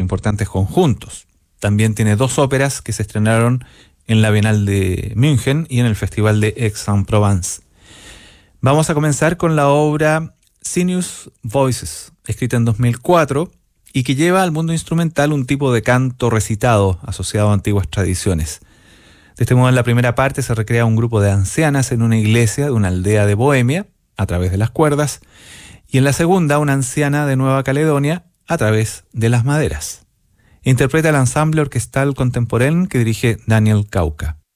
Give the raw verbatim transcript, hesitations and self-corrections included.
importantes conjuntos. También tiene dos óperas que se estrenaron en la Bienal de München y en el Festival de Aix-en-Provence. Vamos a comenzar con la obra Senius Voices, escrita en dos mil cuatro, y que lleva al mundo instrumental un tipo de canto recitado asociado a antiguas tradiciones. De este modo, en la primera parte se recrea un grupo de ancianas en una iglesia de una aldea de Bohemia, a través de las cuerdas, y en la segunda, una anciana de Nueva Caledonia, a través de las maderas. Interpreta el ensamble orquestal contemporáneo que dirige Daniel Kauka.